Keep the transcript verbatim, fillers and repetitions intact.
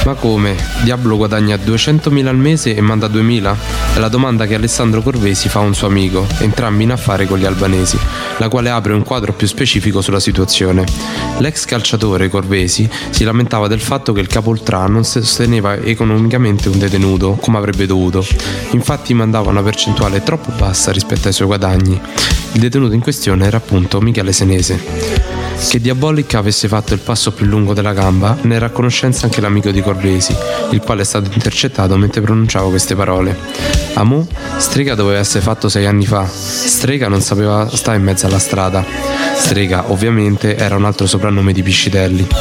Ma come? Diablo guadagna duecentomila al mese e manda duemila? È la domanda che Alessandro Corvesi fa a un suo amico, entrambi in affare con gli albanesi, la quale apre un quadro più specifico sulla situazione. L'ex calciatore Corvesi si lamentava del fatto che il capo Ultra non sosteneva economicamente un detenuto come avrebbe dovuto, infatti mandava una percentuale troppo bassa rispetto ai suoi guadagni. Il detenuto in questione era appunto Michele Senese. Che Diabolic avesse fatto il passo più lungo della gamba ne era a conoscenza anche l'amico di Corvesi, il quale è stato intercettato mentre pronunciava queste parole. Amò, Strega doveva essere fatto sei anni fa. Strega non sapeva stare in mezzo alla strada. Strega, ovviamente, era un altro soprannome di Piscitelli.